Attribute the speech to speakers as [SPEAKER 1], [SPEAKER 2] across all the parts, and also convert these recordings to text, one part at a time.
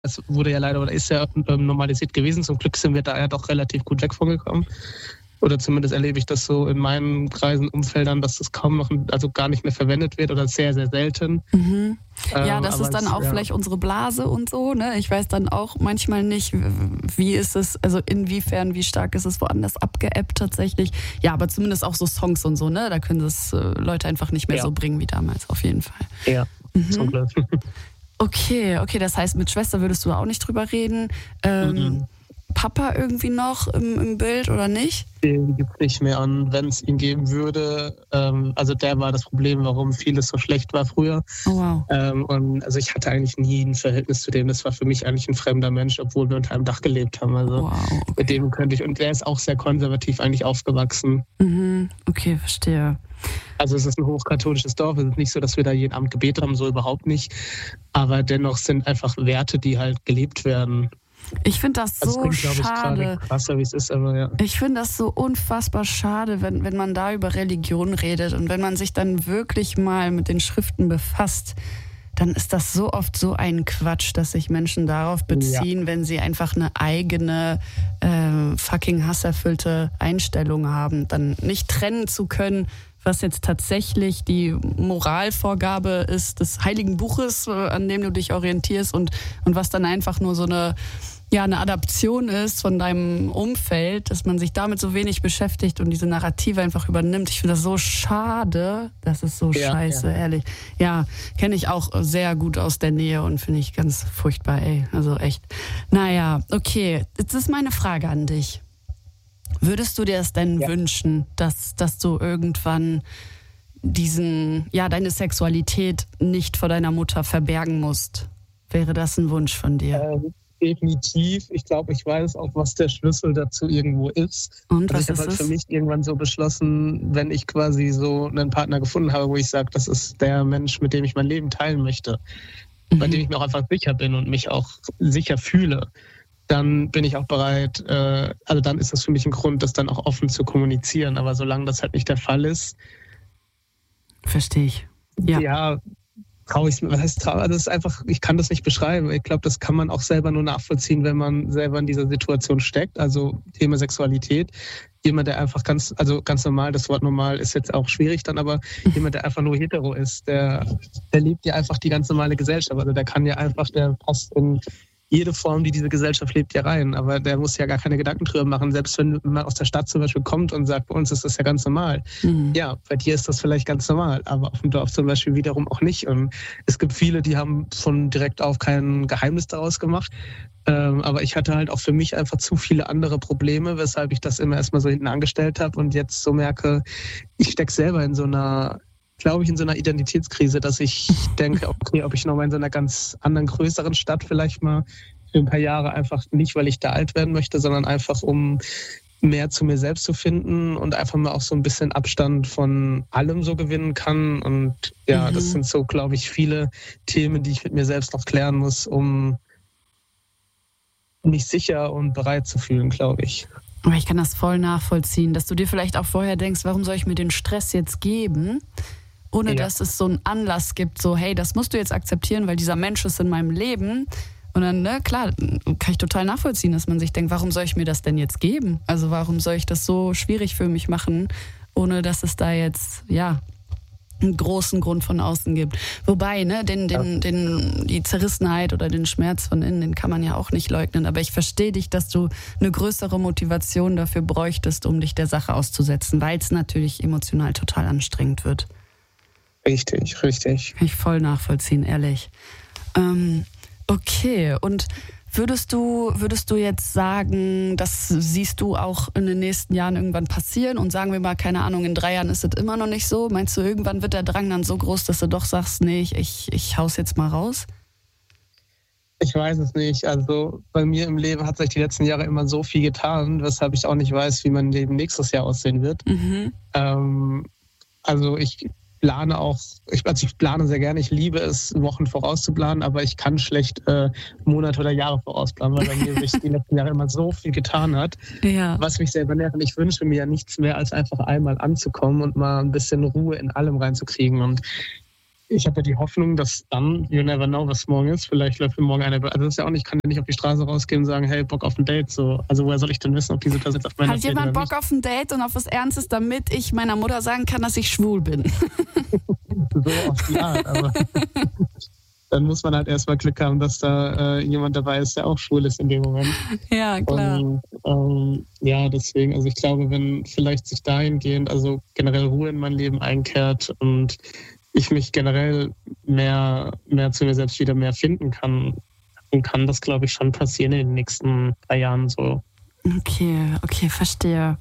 [SPEAKER 1] Es wurde ja leider oder ist ja normalisiert gewesen. Zum Glück sind wir da ja doch relativ gut weg von gekommen. Oder zumindest erlebe ich das so in meinen Kreisen, Umfeldern, dass das kaum noch, also gar nicht mehr verwendet wird oder sehr, sehr selten.
[SPEAKER 2] Mhm. Ja, das ist dann auch vielleicht unsere Blase und so, ne? Ich weiß dann auch manchmal nicht, wie ist es, also inwiefern, wie stark ist es woanders abgeebbt tatsächlich. Ja, aber zumindest auch so Songs und so, ne? Da können das Leute einfach nicht mehr so bringen wie damals, auf jeden Fall.
[SPEAKER 1] Ja, zum Glück.
[SPEAKER 2] Okay, das heißt, mit Schwester würdest du auch nicht drüber reden. Papa irgendwie noch im Bild oder nicht?
[SPEAKER 1] Den gibt es nicht mehr. Und wenn es ihn geben würde, also der war das Problem, warum vieles so schlecht war früher.
[SPEAKER 2] Oh, wow.
[SPEAKER 1] Und also ich hatte eigentlich nie ein Verhältnis zu dem. Das war für mich eigentlich ein fremder Mensch, obwohl wir unter einem Dach gelebt haben. Also mit dem könnte ich, und der ist auch sehr konservativ eigentlich aufgewachsen.
[SPEAKER 2] Mhm. Okay, verstehe.
[SPEAKER 1] Also es ist ein hochkatholisches Dorf. Es ist nicht so, dass wir da jeden Abend gebetet haben, so überhaupt nicht. Aber dennoch sind einfach Werte, die halt gelebt werden.
[SPEAKER 2] Ich finde das so schade.
[SPEAKER 1] Krasser, wie es ist, aber ja.
[SPEAKER 2] Ich finde das so unfassbar schade, wenn man da über Religion redet und wenn man sich dann wirklich mal mit den Schriften befasst, dann ist das so oft so ein Quatsch, dass sich Menschen darauf beziehen, wenn sie einfach eine eigene fucking hasserfüllte Einstellung haben, dann nicht trennen zu können, was jetzt tatsächlich die Moralvorgabe ist des Heiligen Buches, an dem du dich orientierst und was dann einfach nur so eine Adaption ist von deinem Umfeld, dass man sich damit so wenig beschäftigt und diese Narrative einfach übernimmt. Ich finde das so schade. Das ist so scheiße, ehrlich. Ja, kenne ich auch sehr gut aus der Nähe und finde ich ganz furchtbar, ey. Also echt. Naja, okay. Jetzt ist meine Frage an dich. Würdest du dir es denn wünschen, dass du irgendwann deine Sexualität nicht vor deiner Mutter verbergen musst? Wäre das ein Wunsch von dir?
[SPEAKER 1] Definitiv. Ich glaube, ich weiß auch, was der Schlüssel dazu irgendwo ist.
[SPEAKER 2] Und was
[SPEAKER 1] ich habe
[SPEAKER 2] ist
[SPEAKER 1] halt
[SPEAKER 2] es?
[SPEAKER 1] für mich irgendwann so beschlossen, wenn ich quasi so einen Partner gefunden habe, wo ich sage, das ist der Mensch, mit dem ich mein Leben teilen möchte, bei dem ich mir auch einfach sicher bin und mich auch sicher fühle, dann bin ich auch bereit, also dann ist das für mich ein Grund, das dann auch offen zu kommunizieren. Aber solange das halt nicht der Fall ist,
[SPEAKER 2] verstehe ich.
[SPEAKER 1] Ja, traue ich es mir. Was heißt traue? Also es ist einfach, ich kann das nicht beschreiben. Ich glaube, das kann man auch selber nur nachvollziehen, wenn man selber in dieser Situation steckt. Also Thema Sexualität. Jemand, der einfach ganz normal, das Wort normal ist jetzt auch schwierig dann, aber jemand, der einfach nur hetero ist, der lebt ja einfach die ganz normale Gesellschaft. Also der passt in jede Form, die diese Gesellschaft lebt, ja rein. Aber der muss ja gar keine Gedanken drüber machen. Selbst wenn man aus der Stadt zum Beispiel kommt und sagt, bei uns ist das ja ganz normal. Mhm. Ja, bei dir ist das vielleicht ganz normal, aber auf dem Dorf zum Beispiel wiederum auch nicht. Und es gibt viele, die haben von direkt auf kein Geheimnis daraus gemacht. Aber ich hatte halt auch für mich einfach zu viele andere Probleme, weshalb ich das immer erstmal so hinten angestellt habe und jetzt so merke, ich stecke selber in so einer Identitätskrise, dass ich denke, okay, ob ich nochmal in so einer ganz anderen, größeren Stadt vielleicht mal für ein paar Jahre einfach nicht, weil ich da alt werden möchte, sondern einfach, um mehr zu mir selbst zu finden und einfach mal auch so ein bisschen Abstand von allem so gewinnen kann. Und das sind so, glaube ich, viele Themen, die ich mit mir selbst noch klären muss, um mich sicher und bereit zu fühlen, glaube ich.
[SPEAKER 2] Aber ich kann das voll nachvollziehen, dass du dir vielleicht auch vorher denkst, warum soll ich mir den Stress jetzt geben? Ohne dass es so einen Anlass gibt, so hey, das musst du jetzt akzeptieren, weil dieser Mensch ist in meinem Leben. Und dann, klar, kann ich total nachvollziehen, dass man sich denkt, warum soll ich mir das denn jetzt geben? Also warum soll ich das so schwierig für mich machen, ohne dass es da jetzt, einen großen Grund von außen gibt. Wobei, die Zerrissenheit oder den Schmerz von innen, den kann man ja auch nicht leugnen. Aber ich verstehe dich, dass du eine größere Motivation dafür bräuchtest, um dich der Sache auszusetzen, weil es natürlich emotional total anstrengend wird.
[SPEAKER 1] Richtig.
[SPEAKER 2] Kann ich voll nachvollziehen, ehrlich. Okay, und würdest du jetzt sagen, das siehst du auch in den nächsten Jahren irgendwann passieren und sagen wir mal, keine Ahnung, in 3 Jahren ist es immer noch nicht so? Meinst du, irgendwann wird der Drang dann so groß, dass du doch sagst, nee, ich hau's jetzt mal raus?
[SPEAKER 1] Ich weiß es nicht. Also bei mir im Leben hat sich die letzten Jahre immer so viel getan, weshalb ich auch nicht weiß, wie mein Leben nächstes Jahr aussehen wird.
[SPEAKER 2] Mhm.
[SPEAKER 1] Also ich plane sehr gerne. Ich liebe es, Wochen vorauszuplanen, aber ich kann schlecht Monate oder Jahre vorausplanen, weil bei mir sich die letzten Jahre immer so viel getan hat, was mich selber nervt. Und ich wünsche mir ja nichts mehr, als einfach einmal anzukommen und mal ein bisschen Ruhe in allem reinzukriegen. Und ich habe ja die Hoffnung, dass dann, you never know, was morgen ist, vielleicht läuft mir morgen einer, also das ist ja auch nicht, ich kann ja nicht auf die Straße rausgehen und sagen, hey, Bock auf ein Date, so. Also woher soll ich denn wissen, ob diese Person jetzt auf meiner
[SPEAKER 2] Hat jemand Bock auf ein Date und auf was Ernstes, damit ich meiner Mutter sagen kann, dass ich schwul bin?
[SPEAKER 1] So auf die Art, aber dann muss man halt erstmal Glück haben, dass da jemand dabei ist, der auch schwul ist in dem Moment.
[SPEAKER 2] Ja, klar.
[SPEAKER 1] Und ja, deswegen, also ich glaube, wenn vielleicht sich dahingehend, also generell Ruhe in mein Leben einkehrt und ich mich generell mehr zu mir selbst wieder mehr finden kann, dann kann das, glaube ich, schon passieren in den nächsten 3 Jahren so.
[SPEAKER 2] Okay, verstehe.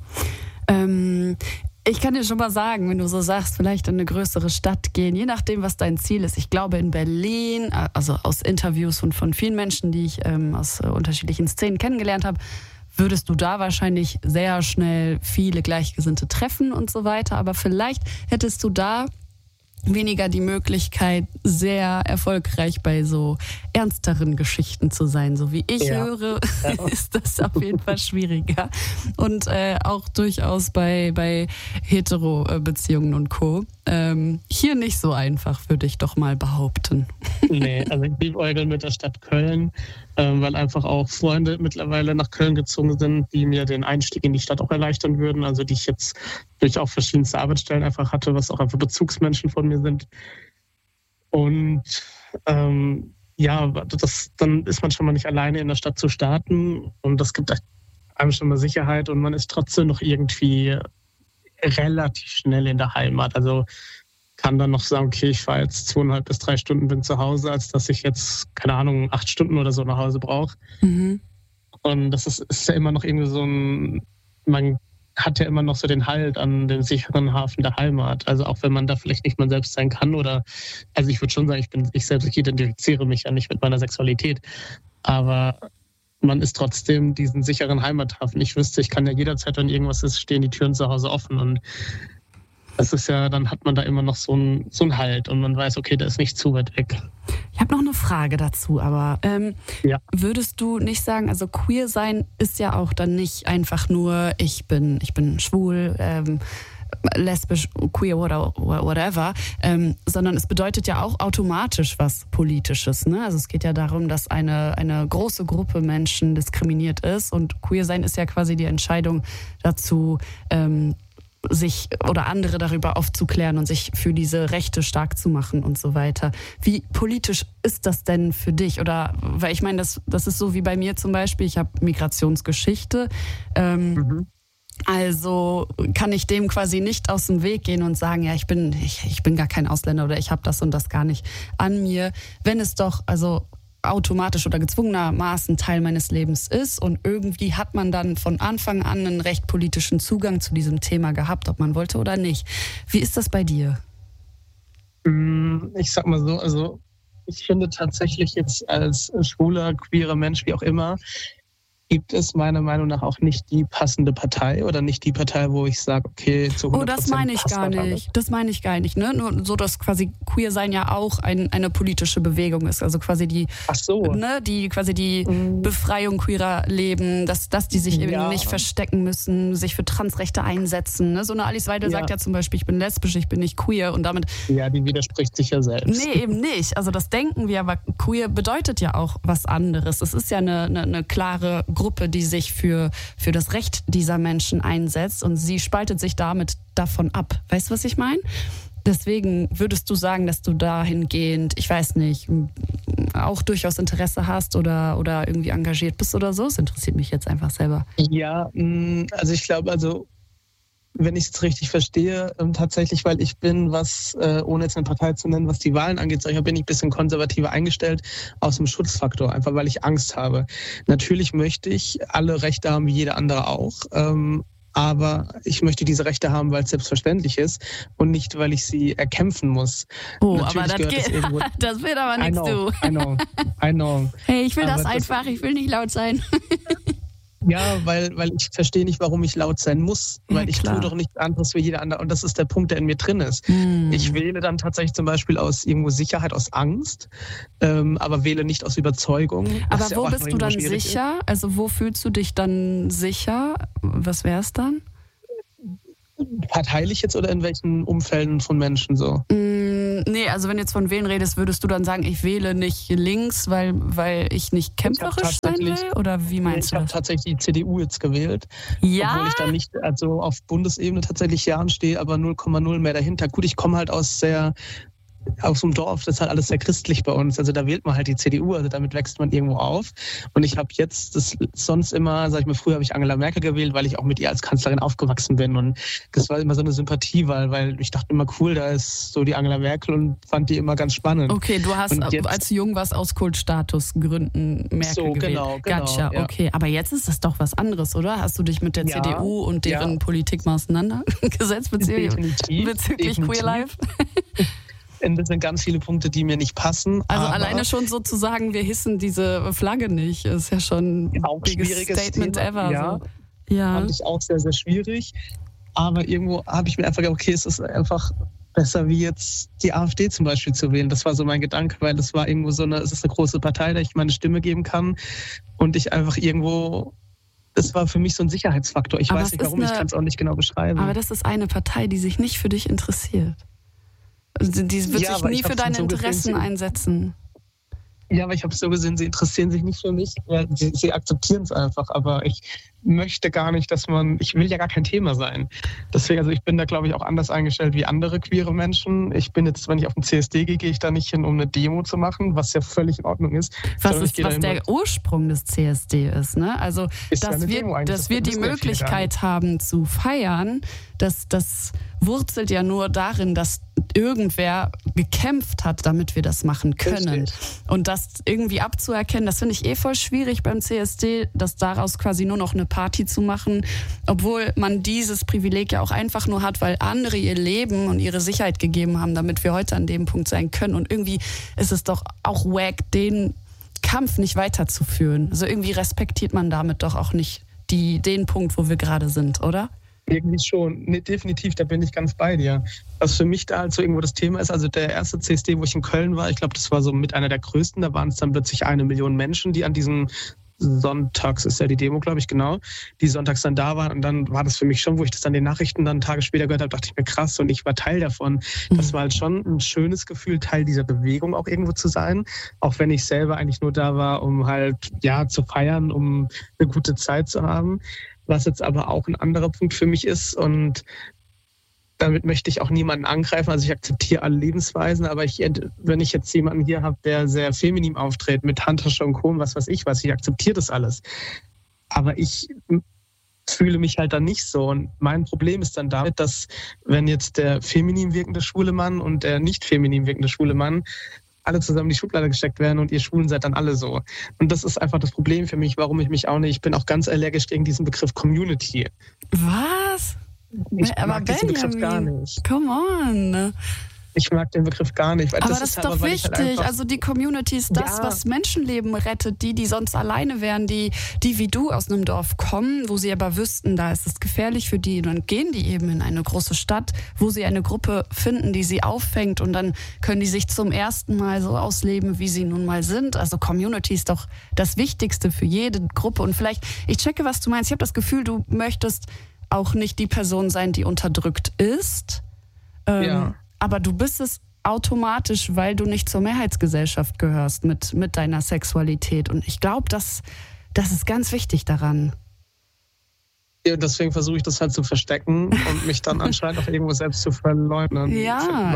[SPEAKER 2] Ich kann dir schon mal sagen, wenn du so sagst, vielleicht in eine größere Stadt gehen, je nachdem, was dein Ziel ist. Ich glaube, in Berlin, also aus Interviews und von vielen Menschen, die ich aus unterschiedlichen Szenen kennengelernt habe, würdest du da wahrscheinlich sehr schnell viele Gleichgesinnte treffen und so weiter. Aber vielleicht hättest du da weniger die Möglichkeit, sehr erfolgreich bei so ernsteren Geschichten zu sein. So wie ich höre, ist das auf jeden Fall schwieriger. Und auch durchaus bei Hetero-Beziehungen und Co. Hier nicht so einfach, würde ich doch mal behaupten.
[SPEAKER 1] Nee, also ich liebäugel mit der Stadt Köln, weil einfach auch Freunde mittlerweile nach Köln gezogen sind, die mir den Einstieg in die Stadt auch erleichtern würden. Also die ich jetzt durch auch verschiedenste Arbeitsstellen einfach hatte, was auch einfach Bezugsmenschen von mir sind. Und dann ist man schon mal nicht alleine in der Stadt zu starten. Und das gibt einem schon mal Sicherheit und man ist trotzdem noch irgendwie relativ schnell in der Heimat. Also kann dann noch sagen, okay, ich fahre jetzt 2,5 bis 3 Stunden, bin zu Hause, als dass ich jetzt, keine Ahnung, 8 Stunden oder so nach Hause brauche.
[SPEAKER 2] Mhm.
[SPEAKER 1] Und das ist ja immer noch irgendwie so man hat ja immer noch so den Halt an dem sicheren Hafen der Heimat. Also auch wenn man da vielleicht nicht man selbst sein kann also ich würde schon sagen, ich identifiziere mich ja nicht mit meiner Sexualität, aber man ist trotzdem diesen sicheren Heimathafen. Ich wüsste, ich kann ja jederzeit, wenn irgendwas ist, stehen die Türen zu Hause offen und das ist ja, dann hat man da immer noch so ein Halt und man weiß, okay, der ist nicht zu weit weg.
[SPEAKER 2] Ich habe noch eine Frage dazu, aber würdest du nicht sagen, also queer sein ist ja auch dann nicht einfach nur, ich bin schwul, lesbisch, queer oder whatever, sondern es bedeutet ja auch automatisch was Politisches. Ne? Also es geht ja darum, dass eine große Gruppe Menschen diskriminiert ist und queer sein ist ja quasi die Entscheidung dazu, sich oder andere darüber aufzuklären und sich für diese Rechte stark zu machen und so weiter. Wie politisch ist das denn für dich? Oder, weil ich meine, das ist so wie bei mir zum Beispiel, ich habe Migrationsgeschichte, also kann ich dem quasi nicht aus dem Weg gehen und sagen, ja, ich bin gar kein Ausländer oder ich habe das und das gar nicht an mir, wenn es doch, also automatisch oder gezwungenermaßen Teil meines Lebens ist und irgendwie hat man dann von Anfang an einen recht politischen Zugang zu diesem Thema gehabt, ob man wollte oder nicht. Wie ist das bei dir?
[SPEAKER 1] Ich sag mal so, also ich finde tatsächlich jetzt als schwuler, queerer Mensch, wie auch immer, gibt es meiner Meinung nach auch nicht die passende Partei oder nicht die Partei, wo ich sage, okay, zu 100%
[SPEAKER 2] das meine ich gar nicht. Das meine ich gar nicht. Ne? Nur so, dass quasi queer sein ja auch eine politische Bewegung ist. Also quasi die Befreiung queerer Leben, dass die sich eben nicht verstecken müssen, sich für Transrechte einsetzen. Ne? So eine Alice Weidel sagt ja zum Beispiel, ich bin lesbisch, ich bin nicht queer und damit...
[SPEAKER 1] Ja, die widerspricht sich ja selbst.
[SPEAKER 2] Nee, eben nicht. Also das denken wir, aber queer bedeutet ja auch was anderes. Es ist ja eine klare Gruppe, die sich für das Recht dieser Menschen einsetzt und sie spaltet sich damit davon ab. Weißt du, was ich meine? Deswegen würdest du sagen, dass du dahingehend, ich weiß nicht, auch durchaus Interesse hast oder irgendwie engagiert bist oder so? Das interessiert mich jetzt einfach selber.
[SPEAKER 1] Ja, also ich glaube, wenn ich es richtig verstehe, tatsächlich, weil ich bin, ohne jetzt eine Partei zu nennen, was die Wahlen angeht, bin ich ein bisschen konservativer eingestellt aus dem Schutzfaktor, einfach weil ich Angst habe. Natürlich möchte ich alle Rechte haben, wie jeder andere auch, aber ich möchte diese Rechte haben, weil es selbstverständlich ist und nicht, weil ich sie erkämpfen muss.
[SPEAKER 2] Oh, natürlich, aber das geht, das wird aber nichts, du.
[SPEAKER 1] I know.
[SPEAKER 2] Hey, ich will das einfach, ich will nicht laut sein.
[SPEAKER 1] Ja, weil ich verstehe nicht, warum ich laut sein muss, weil ich tue doch nichts anderes wie jeder andere und das ist der Punkt, der in mir drin ist. Ich wähle dann tatsächlich zum Beispiel aus irgendwo Sicherheit, aus Angst, aber wähle nicht aus Überzeugung.
[SPEAKER 2] Aber wo bist du dann sicher? Also wo fühlst du dich dann sicher? Was wäre es dann?
[SPEAKER 1] Parteilich jetzt oder in welchen Umfelden von Menschen so?
[SPEAKER 2] Nee, also wenn du jetzt von wählen redest, würdest du dann sagen, ich wähle nicht links, weil ich nicht kämpferisch sein will? Oder wie meinst du das?
[SPEAKER 1] Ich habe tatsächlich die CDU jetzt gewählt.
[SPEAKER 2] Ja?
[SPEAKER 1] Obwohl ich da nicht, also auf Bundesebene tatsächlich Jahren stehe, aber 0,0 mehr dahinter. Gut, ich komme halt aus so einem Dorf, das ist halt alles sehr christlich bei uns. Also da wählt man halt die CDU, also damit wächst man irgendwo auf. Und ich habe jetzt das sonst immer, sag ich mal, früher habe ich Angela Merkel gewählt, weil ich auch mit ihr als Kanzlerin aufgewachsen bin. Und das war immer so eine Sympathiewahl, weil ich dachte immer, cool, da ist so die Angela Merkel und fand die immer ganz spannend.
[SPEAKER 2] Okay, du hast als jung was aus Kultstatusgründen Merkel gewählt.
[SPEAKER 1] Genau.
[SPEAKER 2] Gotcha,
[SPEAKER 1] ja.
[SPEAKER 2] Okay. Aber jetzt ist das doch was anderes, oder? Hast du dich mit der CDU und deren Politik mal auseinandergesetzt bezüglich Queer Life?
[SPEAKER 1] Das sind ganz viele Punkte, die mir nicht passen.
[SPEAKER 2] Also alleine schon sozusagen, wir hissen diese Flagge nicht, ist ja schon ein biggest Statement
[SPEAKER 1] Thema,
[SPEAKER 2] ever.
[SPEAKER 1] Ja,
[SPEAKER 2] so. Ja.
[SPEAKER 1] Fand ich auch sehr, sehr schwierig. Aber irgendwo habe ich mir einfach gedacht, okay, es ist einfach besser, wie jetzt die AfD zum Beispiel zu wählen. Das war so mein Gedanke, weil das war irgendwo es ist eine große Partei, der ich meine Stimme geben kann. Und ich einfach irgendwo... Das war für mich so ein Sicherheitsfaktor. Ich weiß nicht warum, ich kann es auch nicht genau beschreiben.
[SPEAKER 2] Aber das ist eine Partei, die sich nicht für dich interessiert. Die wird sich nie für deine Interessen einsetzen.
[SPEAKER 1] Ja, aber ich habe es so gesehen, sie interessieren sich nicht für mich, weil sie akzeptieren es einfach. Aber ich möchte gar nicht, ich will ja gar kein Thema sein. Deswegen, also ich bin da, glaube ich, auch anders eingestellt wie andere queere Menschen. Ich bin jetzt, wenn ich auf den CSD gehe ich da nicht hin, um eine Demo zu machen, was ja völlig in Ordnung ist.
[SPEAKER 2] Was der Ursprung des CSD ist, ne? Also, dass wir die Möglichkeit haben zu feiern, das wurzelt ja nur darin, dass irgendwer gekämpft hat, damit wir das machen können.
[SPEAKER 1] Richtig.
[SPEAKER 2] Und das irgendwie abzuerkennen, das finde ich voll schwierig beim CSD, dass daraus quasi nur noch eine Party zu machen, obwohl man dieses Privileg ja auch einfach nur hat, weil andere ihr Leben und ihre Sicherheit gegeben haben, damit wir heute an dem Punkt sein können. Und irgendwie ist es doch auch wack, den Kampf nicht weiterzuführen. Also irgendwie respektiert man damit doch auch nicht den Punkt, wo wir gerade sind, oder?
[SPEAKER 1] Irgendwie schon. Nee, definitiv, da bin ich ganz bei dir. Was für mich da halt so irgendwo das Thema ist, also der erste CSD, wo ich in Köln war, ich glaube, das war so mit einer der größten, da waren es dann plötzlich 1 Million Menschen, die an diesem Sonntags, ist ja die Demo, glaube ich, genau, die sonntags dann da waren. Und dann war das für mich schon, wo ich das dann den Nachrichten dann Tage später gehört habe, dachte ich mir, krass, und ich war Teil davon. Das war halt schon ein schönes Gefühl, Teil dieser Bewegung auch irgendwo zu sein, auch wenn ich selber eigentlich nur da war, um halt, zu feiern, um eine gute Zeit zu haben. Was jetzt aber auch ein anderer Punkt für mich ist, und damit möchte ich auch niemanden angreifen. Also ich akzeptiere alle Lebensweisen, aber wenn ich jetzt jemanden hier habe, der sehr feminin auftritt, mit Handtasche und Co., was weiß ich was, ich akzeptiere das alles. Aber ich fühle mich halt dann nicht so. Und mein Problem ist dann damit, dass wenn jetzt der feminin wirkende schwule Mann und der nicht feminin wirkende schwule Mann alle zusammen in die Schublade gesteckt werden und ihr Schwulen seid dann alle so. Und das ist einfach das Problem für mich, warum ich bin auch ganz allergisch gegen diesen Begriff Community.
[SPEAKER 2] Was?
[SPEAKER 1] Ich mag diesen Begriff gar nicht.
[SPEAKER 2] Come on.
[SPEAKER 1] Ich mag den Begriff gar nicht. Weil
[SPEAKER 2] aber das ist
[SPEAKER 1] halt
[SPEAKER 2] doch wichtig. Also die Community ist das, was Menschenleben rettet. Die sonst alleine wären, die wie du aus einem Dorf kommen, wo sie aber wüssten, da ist es gefährlich für die. Und dann gehen die eben in eine große Stadt, wo sie eine Gruppe finden, die sie auffängt. Und dann können die sich zum ersten Mal so ausleben, wie sie nun mal sind. Also Community ist doch das Wichtigste für jede Gruppe. Und vielleicht, ich checke, was du meinst. Ich habe das Gefühl, du möchtest auch nicht die Person sein, die unterdrückt ist. Aber du bist es automatisch, weil du nicht zur Mehrheitsgesellschaft gehörst mit deiner Sexualität. Und ich glaube, das ist ganz wichtig daran.
[SPEAKER 1] Ja, deswegen versuche ich das halt zu verstecken und mich dann anscheinend auch irgendwo selbst zu verleugnen.
[SPEAKER 2] Ja,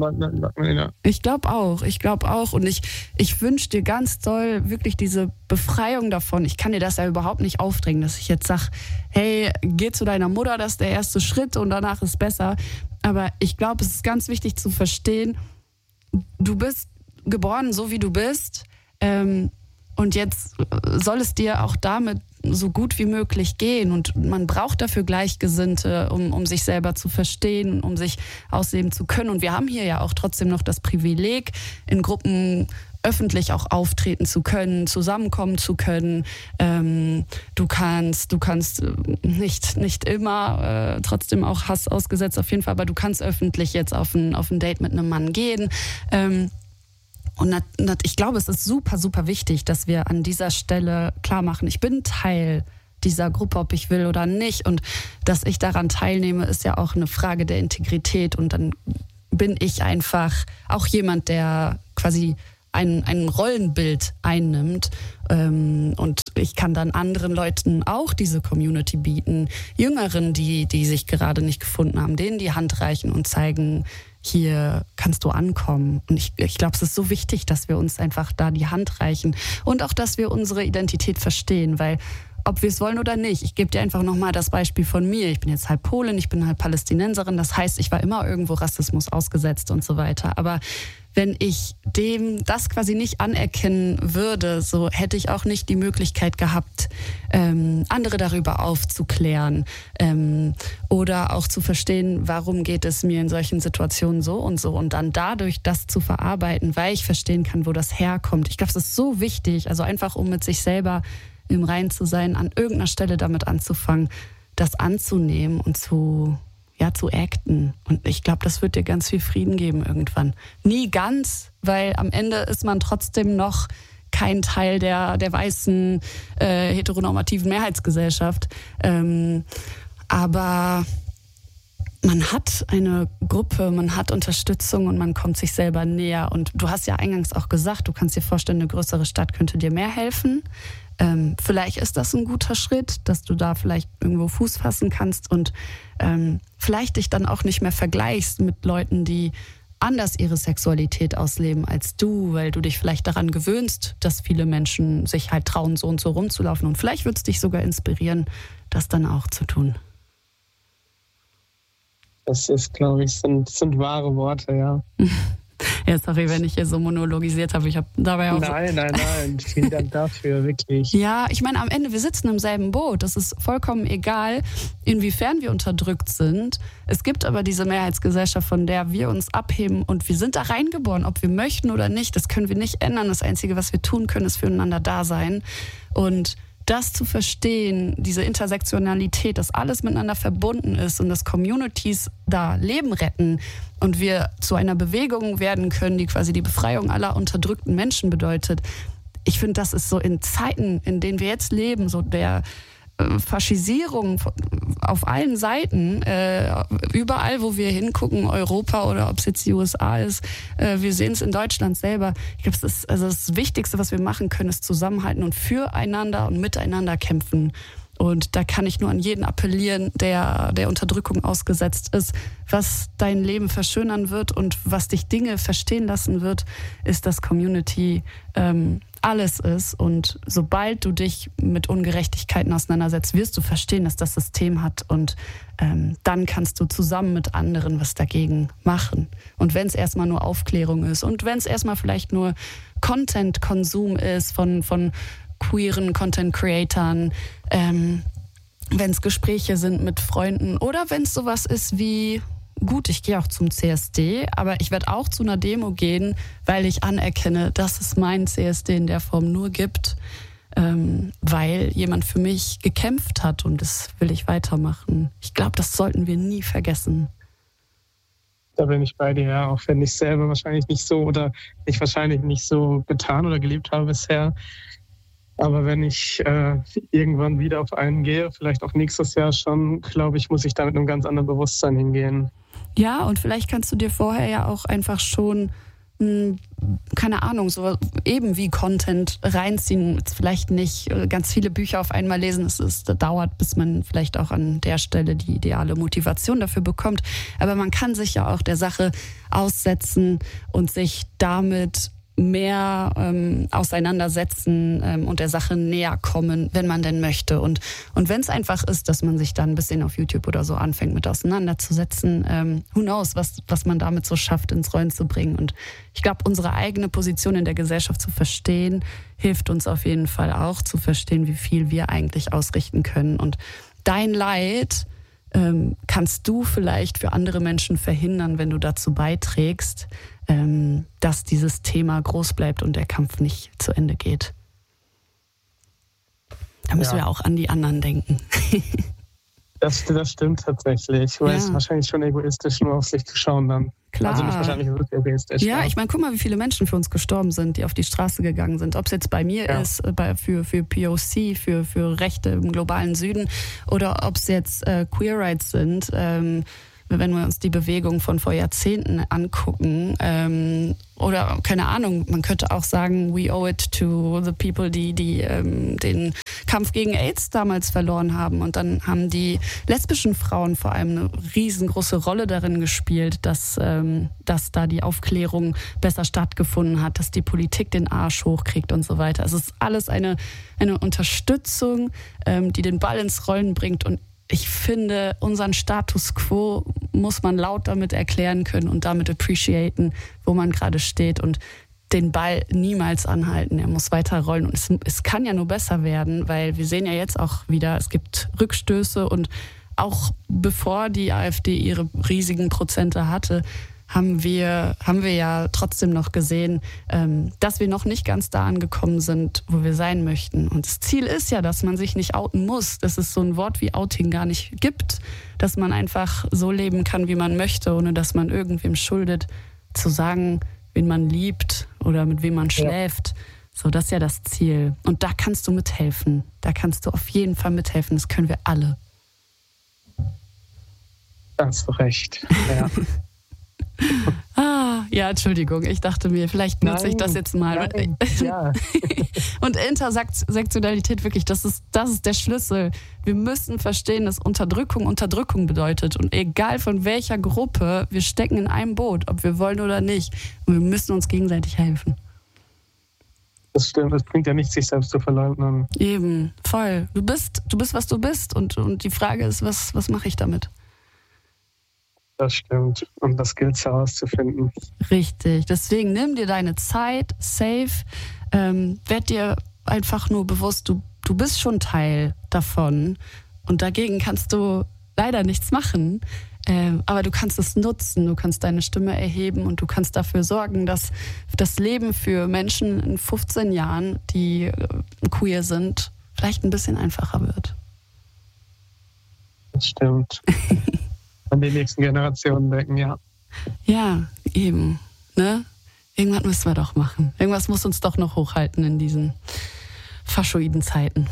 [SPEAKER 2] ich glaube auch. Und ich wünsche dir ganz doll wirklich diese Befreiung davon. Ich kann dir das ja überhaupt nicht aufdrängen, dass ich jetzt sage, hey, geh zu deiner Mutter, das ist der erste Schritt und danach ist besser. Aber ich glaube, es ist ganz wichtig zu verstehen, du bist geboren, so wie du bist. Und jetzt soll es dir auch damit so gut wie möglich gehen. Und man braucht dafür Gleichgesinnte, um sich selber zu verstehen, um sich ausleben zu können. Und wir haben hier ja auch trotzdem noch das Privileg, in Gruppen öffentlich auch auftreten zu können, zusammenkommen zu können. Du kannst nicht immer trotzdem auch Hass ausgesetzt, auf jeden Fall, aber du kannst öffentlich jetzt auf ein Date mit einem Mann gehen. Und ich glaube, es ist super, super wichtig, dass wir an dieser Stelle klar machen, ich bin Teil dieser Gruppe, ob ich will oder nicht. Und dass ich daran teilnehme, ist ja auch eine Frage der Integrität. Und dann bin ich einfach auch jemand, der quasi ein Rollenbild einnimmt, und ich kann dann anderen Leuten auch diese Community bieten, Jüngeren, die sich gerade nicht gefunden haben, denen die Hand reichen und zeigen, hier kannst du ankommen. Und ich glaube, es ist so wichtig, dass wir uns einfach da die Hand reichen und auch, dass wir unsere Identität verstehen, weil ob wir es wollen oder nicht. Ich gebe dir einfach nochmal das Beispiel von mir. Ich bin jetzt halb Polin, ich bin halb Palästinenserin. Das heißt, ich war immer irgendwo Rassismus ausgesetzt und so weiter. Aber wenn ich dem das quasi nicht anerkennen würde, so hätte ich auch nicht die Möglichkeit gehabt, andere darüber aufzuklären, oder auch zu verstehen, warum geht es mir in solchen Situationen so und dann dadurch das zu verarbeiten, weil ich verstehen kann, wo das herkommt. Ich glaube, es ist so wichtig, also einfach um mit sich selber im Reinen zu sein, an irgendeiner Stelle damit anzufangen, das anzunehmen und zu acten. Und ich glaube, das wird dir ganz viel Frieden geben irgendwann. Nie ganz, weil am Ende ist man trotzdem noch kein Teil der weißen heteronormativen Mehrheitsgesellschaft. Aber man hat eine Gruppe, man hat Unterstützung und man kommt sich selber näher. Und du hast ja eingangs auch gesagt, du kannst dir vorstellen, eine größere Stadt könnte dir mehr helfen. Vielleicht ist das ein guter Schritt, dass du da vielleicht irgendwo Fuß fassen kannst und vielleicht dich dann auch nicht mehr vergleichst mit Leuten, die anders ihre Sexualität ausleben als du, weil du dich vielleicht daran gewöhnst, dass viele Menschen sich halt trauen, so und so rumzulaufen. Und vielleicht wird es dich sogar inspirieren, das dann auch zu tun.
[SPEAKER 1] Das ist, glaube ich, sind wahre Worte, ja.
[SPEAKER 2] Ja, sorry, wenn ich hier so monologisiert habe. Ich habe dabei auch
[SPEAKER 1] Nein. Vielen Dank dafür, wirklich.
[SPEAKER 2] Ja, ich meine, am Ende, wir sitzen im selben Boot. Das ist vollkommen egal, inwiefern wir unterdrückt sind. Es gibt aber diese Mehrheitsgesellschaft, von der wir uns abheben und wir sind da reingeboren, ob wir möchten oder nicht. Das können wir nicht ändern. Das Einzige, was wir tun können, ist füreinander da sein. Und das zu verstehen, diese Intersektionalität, dass alles miteinander verbunden ist und dass Communities da Leben retten und wir zu einer Bewegung werden können, die quasi die Befreiung aller unterdrückten Menschen bedeutet. Ich finde, das ist so in Zeiten, in denen wir jetzt leben, so der Faschisierung auf allen Seiten, überall, wo wir hingucken, Europa oder ob es jetzt die USA ist, wir sehen es in Deutschland selber. Ich glaube, das Wichtigste, was wir machen können, ist zusammenhalten und füreinander und miteinander kämpfen. Und da kann ich nur an jeden appellieren, der Unterdrückung ausgesetzt ist. Was dein Leben verschönern wird und was dich Dinge verstehen lassen wird, ist, dass Community alles ist. Und sobald du dich mit Ungerechtigkeiten auseinandersetzt, wirst du verstehen, dass das System hat. Und dann kannst du zusammen mit anderen was dagegen machen. Und wenn es erstmal nur Aufklärung ist und wenn es erstmal vielleicht nur Content-Konsum ist von queeren Content-Creatern, wenn es Gespräche sind mit Freunden oder wenn es sowas ist wie, gut, ich gehe auch zum CSD, aber ich werde auch zu einer Demo gehen, weil ich anerkenne, dass es meinen CSD in der Form nur gibt, weil jemand für mich gekämpft hat und das will ich weitermachen. Ich glaube, das sollten wir nie vergessen.
[SPEAKER 1] Da bin ich bei dir, ja, auch wenn ich selber wahrscheinlich nicht so getan oder gelebt habe bisher. Aber wenn ich irgendwann wieder auf einen gehe, vielleicht auch nächstes Jahr schon, glaube ich, muss ich da mit einem ganz anderen Bewusstsein hingehen.
[SPEAKER 2] Ja, und vielleicht kannst du dir vorher ja auch einfach schon, keine Ahnung, so eben wie Content reinziehen. Jetzt vielleicht nicht ganz viele Bücher auf einmal lesen. Es dauert, bis man vielleicht auch an der Stelle die ideale Motivation dafür bekommt. Aber man kann sich ja auch der Sache aussetzen und sich damit mehr auseinandersetzen und der Sache näher kommen, wenn man denn möchte. Und wenn es einfach ist, dass man sich dann ein bisschen auf YouTube oder so anfängt mit auseinanderzusetzen, who knows, was man damit so schafft, ins Rollen zu bringen. Und ich glaube, unsere eigene Position in der Gesellschaft zu verstehen, hilft uns auf jeden Fall auch zu verstehen, wie viel wir eigentlich ausrichten können. Und dein Leid kannst du vielleicht für andere Menschen verhindern, wenn du dazu beiträgst, dass dieses Thema groß bleibt und der Kampf nicht zu Ende geht. Da müssen wir auch an die anderen denken.
[SPEAKER 1] Das stimmt tatsächlich. Weil es ist wahrscheinlich schon egoistisch, nur auf sich zu schauen dann.
[SPEAKER 2] Klar.
[SPEAKER 1] Also nicht wahrscheinlich wirklich egoistisch.
[SPEAKER 2] Ja, ich meine, guck mal, wie viele Menschen für uns gestorben sind, die auf die Straße gegangen sind. Ob es jetzt bei mir ist, für POC, für Rechte im globalen Süden oder ob es jetzt Queer Rights sind, wenn wir uns die Bewegung von vor Jahrzehnten angucken, oder keine Ahnung, man könnte auch sagen, we owe it to the people, die den Kampf gegen AIDS damals verloren haben. Und dann haben die lesbischen Frauen vor allem eine riesengroße Rolle darin gespielt, dass da die Aufklärung besser stattgefunden hat, dass die Politik den Arsch hochkriegt und so weiter. Es ist alles eine Unterstützung, die den Ball ins Rollen bringt. Und ich finde, unseren Status quo muss man laut damit erklären können und damit appreciaten, wo man gerade steht und den Ball niemals anhalten. Er muss weiter rollen und es kann ja nur besser werden, weil wir sehen ja jetzt auch wieder, es gibt Rückstöße und auch bevor die AfD ihre riesigen Prozente hatte, haben wir ja trotzdem noch gesehen, dass wir noch nicht ganz da angekommen sind, wo wir sein möchten. Und das Ziel ist ja, dass man sich nicht outen muss, dass es so ein Wort wie Outing gar nicht gibt, dass man einfach so leben kann, wie man möchte, ohne dass man irgendwem schuldet, zu sagen, wen man liebt oder mit wem man schläft. Ja. So, das ist ja das Ziel. Und da kannst du mithelfen. Da kannst du auf jeden Fall mithelfen. Das können wir alle.
[SPEAKER 1] Da hast du recht, ja.
[SPEAKER 2] Ja, Entschuldigung, ich dachte mir, vielleicht nutze ich das jetzt mal.
[SPEAKER 1] Nein, ja.
[SPEAKER 2] Und Intersektionalität, wirklich, das ist der Schlüssel. Wir müssen verstehen, dass Unterdrückung bedeutet. Und egal von welcher Gruppe, wir stecken in einem Boot, ob wir wollen oder nicht. Und wir müssen uns gegenseitig helfen.
[SPEAKER 1] Das stimmt, es bringt ja nichts, sich selbst zu verleugnen.
[SPEAKER 2] Eben, voll. Du bist, was du bist. Und die Frage ist, was mache ich damit?
[SPEAKER 1] Das stimmt. Und das gilt es herauszufinden.
[SPEAKER 2] Richtig. Deswegen nimm dir deine Zeit, safe. Werd dir einfach nur bewusst, du bist schon Teil davon. Und dagegen kannst du leider nichts machen. Aber du kannst es nutzen. Du kannst deine Stimme erheben und du kannst dafür sorgen, dass das Leben für Menschen in 15 Jahren, die queer sind, vielleicht ein bisschen einfacher wird.
[SPEAKER 1] Das stimmt. An die nächsten Generationen denken, ja.
[SPEAKER 2] Ja, eben. Ne? Irgendwas müssen wir doch machen. Irgendwas muss uns doch noch hochhalten in diesen faschoiden Zeiten.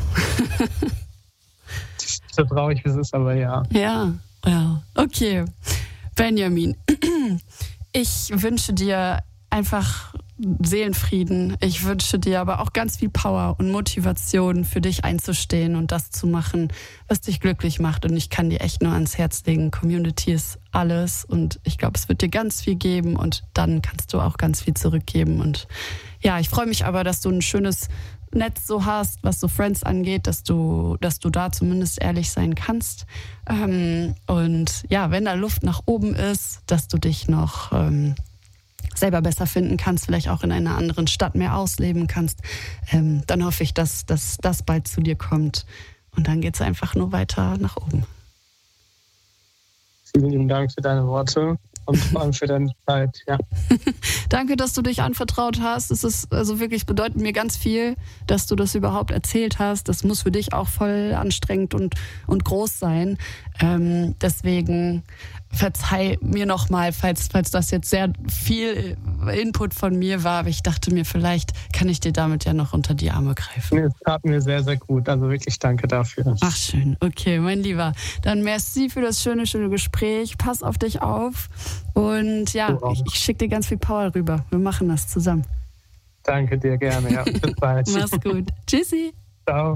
[SPEAKER 1] So traurig wie es ist, aber ja.
[SPEAKER 2] Ja, okay. Benjamin, ich wünsche dir einfach Seelenfrieden. Ich wünsche dir aber auch ganz viel Power und Motivation, für dich einzustehen und das zu machen, was dich glücklich macht. Und ich kann dir echt nur ans Herz legen, Community ist alles. Und ich glaube, es wird dir ganz viel geben und dann kannst du auch ganz viel zurückgeben. Und ja, ich freue mich aber, dass du ein schönes Netz so hast, was so Friends angeht, dass du da zumindest ehrlich sein kannst. Und ja, wenn da Luft nach oben ist, dass du dich noch selber besser finden kannst, vielleicht auch in einer anderen Stadt mehr ausleben kannst, dann hoffe ich, dass das bald zu dir kommt. Und dann geht es einfach nur weiter nach oben.
[SPEAKER 1] Vielen lieben Dank für deine Worte und vor allem für deine Zeit. Ja.
[SPEAKER 2] Danke, dass du dich anvertraut hast. Es ist also wirklich, bedeutet mir ganz viel, dass du das überhaupt erzählt hast. Das muss für dich auch voll anstrengend und groß sein. Deswegen verzeih mir nochmal, falls das jetzt sehr viel Input von mir war, aber ich dachte mir, vielleicht kann ich dir damit ja noch unter die Arme greifen.
[SPEAKER 1] Es tat mir sehr, sehr gut. Also wirklich danke dafür.
[SPEAKER 2] Ach schön, okay, mein Lieber. Dann merci für das schöne Gespräch. Pass auf dich auf und ja, ich schicke dir ganz viel Power rüber. Wir machen das zusammen.
[SPEAKER 1] Danke dir, gerne. Ja, bis bald.
[SPEAKER 2] Mach's gut. Tschüssi.
[SPEAKER 1] Ciao.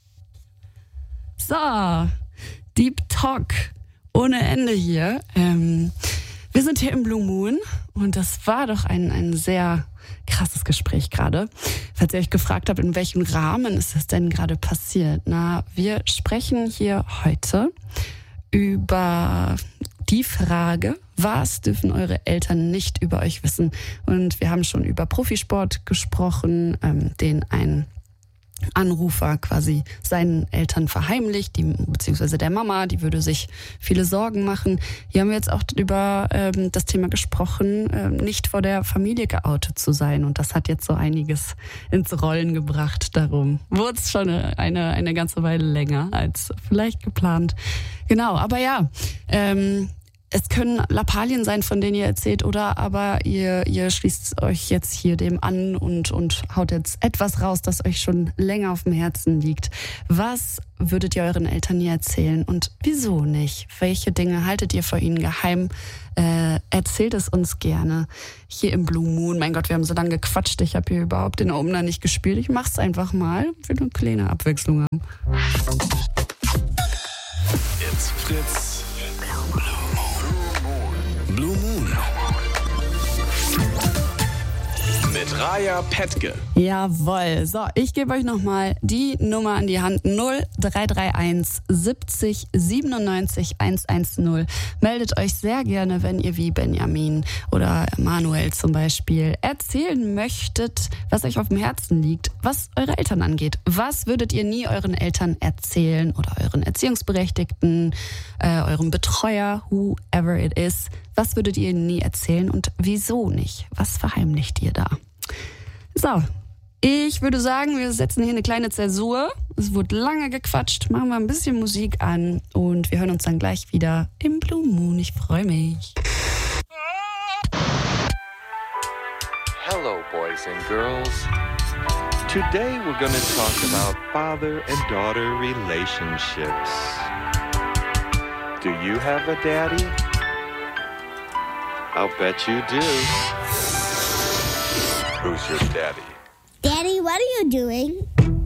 [SPEAKER 2] So, Deep Talk ohne Ende hier. Wir sind hier im Blue Moon und das war doch ein sehr krasses Gespräch gerade. Falls ihr euch gefragt habt, in welchem Rahmen ist das denn gerade passiert? Na, wir sprechen hier heute über die Frage, was dürfen eure Eltern nicht über euch wissen? Und wir haben schon über Profisport gesprochen, den ein Anrufer quasi seinen Eltern verheimlicht, beziehungsweise der Mama, die würde sich viele Sorgen machen. Hier haben wir jetzt auch über das Thema gesprochen, nicht vor der Familie geoutet zu sein. Und das hat jetzt so einiges ins Rollen gebracht. Darum wurde es schon eine ganze Weile länger als vielleicht geplant. Genau, aber ja, Es können Lappalien sein, von denen ihr erzählt, oder aber ihr schließt euch jetzt hier dem an und haut jetzt etwas raus, das euch schon länger auf dem Herzen liegt. Was würdet ihr euren Eltern nie erzählen und wieso nicht? Welche Dinge haltet ihr vor ihnen geheim? Erzählt es uns gerne. Hier im Blue Moon. Mein Gott, wir haben so lange gequatscht. Ich habe hier überhaupt den Opener nicht gespielt. Ich mach's einfach mal. Für eine kleine Abwechslung haben.
[SPEAKER 3] Jetzt Fritz. Blue Moon. Mit Raja Pettke.
[SPEAKER 2] Jawohl. So, ich gebe euch nochmal die Nummer an die Hand. 0331 70 97 110. Meldet euch sehr gerne, wenn ihr wie Benjamin oder Manuel zum Beispiel erzählen möchtet, was euch auf dem Herzen liegt, was eure Eltern angeht. Was würdet ihr nie euren Eltern erzählen oder euren Erziehungsberechtigten, eurem Betreuer, whoever it is? Was würdet ihr ihnen nie erzählen und wieso nicht? Was verheimlicht ihr da? So, ich würde sagen, wir setzen hier eine kleine Zäsur. Es wurde lange gequatscht, machen wir ein bisschen Musik an und wir hören uns dann gleich wieder im Blue Moon. Ich freue mich.
[SPEAKER 4] Hello, boys and girls. Today we're going to talk about father and daughter relationships. Do you have a daddy? I'll bet you do. Who's your daddy?
[SPEAKER 5] Daddy, what are you doing?